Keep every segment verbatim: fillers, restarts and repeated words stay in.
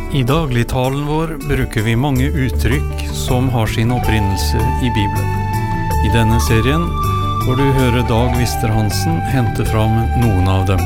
I dagligtalen vår bruker vi mange uttrykk som har sin opprinnelse i Bibelen. I denne serien får du høre Dag Wister-Hansen hente fram noen av dem.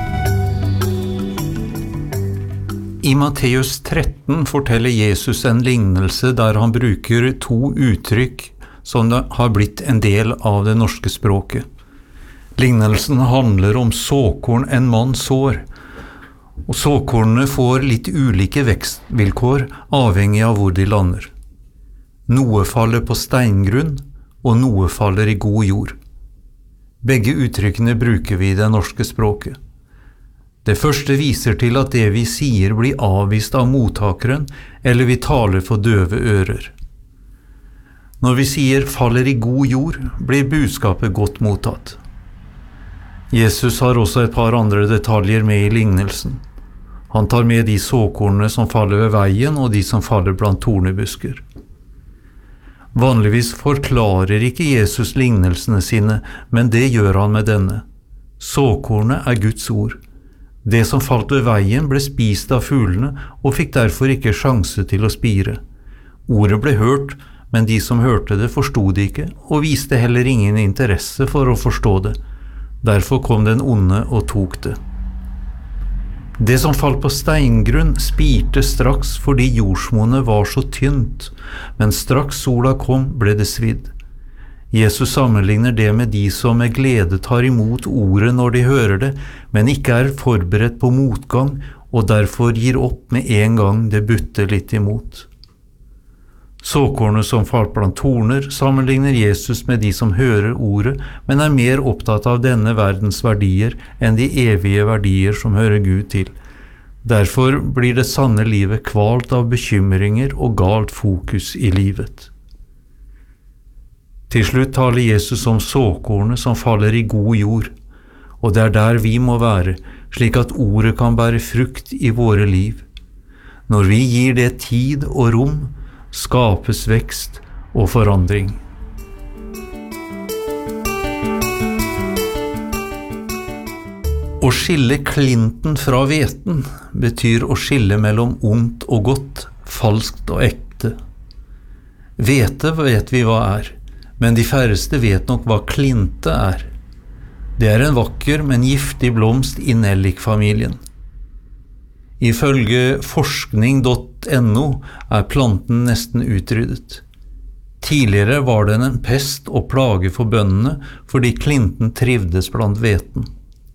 I Matteus tretten forteller Jesus en lignelse der han bruker to uttrykk som har blitt en del av det norske språket. Lignelsen handler om såkorn en mann sår, og såkornene får litt ulike vekstvilkår avhengig av hvor de lander. Noe faller på steingrunn, og noe faller i god jord. Begge uttrykkene bruker vi i det norske språket. Det første viser til at det vi sier blir avvist av mottakeren, eller vi taler for døve ører. Når vi sier faller i god jord, blir budskapet godt mottatt. Jesus har også et par andre detaljer med i lignelsen. Han tar med de såkornene som faller ved veien, og de som faller blant tornebusker. Vanligvis forklarer ikke Jesus lignelsene sine, men det gjør han med denne. Såkornet er Guds ord. Det som falt ved veien ble spist av fuglene, og fikk derfor ikke sjanse til å spire. Ordet ble hørt, men de som hørte det forstod det ikke, og viste heller ingen interesse for å forstå det. Derfor kom den onde og tok det. Det som falt på steingrunn spirte straks fordi jordsmonnet var så tynt, men straks sola kom ble det svidd. Jesus sammenligner det med de som med glede tar imot ordet når de hører det, men ikke er forberedt på motgang og derfor gir opp med en gang det butter litt imot. Såkornet som falt blant torner sammenligner Jesus med de som hører ordet, men er mer opptatt av denne verdens verdier enn de evige verdier som hører Gud til. Derfor blir det sanne livet kvalt av bekymringer og galt fokus i livet. Til slutt taler Jesus om såkornet som faller i god jord, og det er der vi må være, slik at ordet kan bære frukt i våre liv. Når vi gir det tid og rom, skapes vekst og forandring. Å skille klinten fra hveten betyr å skille mellom ondt og godt, falskt og ekte. Hvete vet vi hva er, men de færreste vet nok hva klinte er. Det er en vakker, men giftig blomst i nellikfamilien. Ifølge forskning punktum no er planten nesten utryddet. Tidligere var den en pest og plage for bøndene fordi klinten trivdes blant hveten.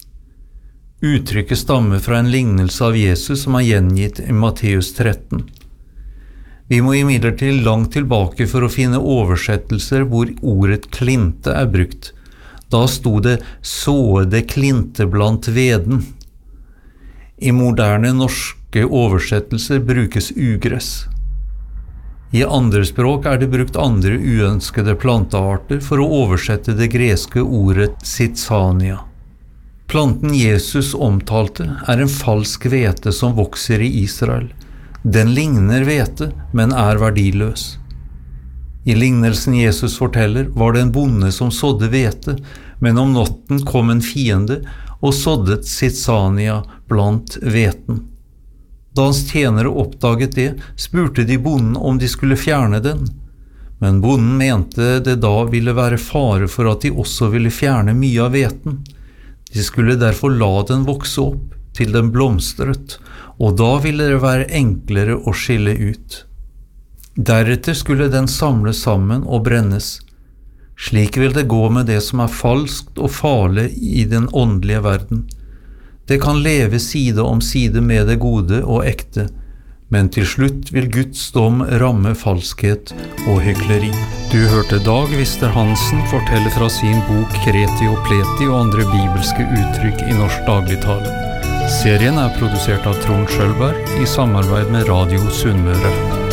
Uttrykket stammer fra en lignelse av Jesus som er gjengitt i Matteus tretten. Vi må imidlertid langt tilbake for å finne oversettelser hvor ordet klinte er brukt. Da sto det såede klinte blant veden. I moderne norske oversettelser brukes ugress. I andre språk er det brukt andre uønskede plantearter for å oversette det greske ordet zizania. Planten Jesus omtalte er en falsk hvete som vokser i Israel. Den ligner hvete, men er verdiløs. I lignelsen Jesus forteller var det en bonde som sådde hvete, men om natten kom en fiende og såddet zizania blant hveten. Da hans tjenere oppdaget det, spurte de bonden om de skulle fjerne den. Men bonden mente det da ville være fare for at de også ville fjerne mye av hveten. De skulle derfor la den vokse opp til den blomstret, og da ville det være enklere å skille ut. Deretter skulle den samles sammen og brennes. Slik vil det gå med det som er falskt og farlig i den åndelige verden. Det kan leve side om side med det gode og ekte, men til slutt vil Guds dom ramme falskhet og hykleri. Du hørte Dag Wister-Hansen fortelle fra sin bok Kreti og Pleti og andre bibelske uttrykk i norsk dagligtale. Serien er produsert av Trond Schølberg i samarbeid med Radio Sunnmøre.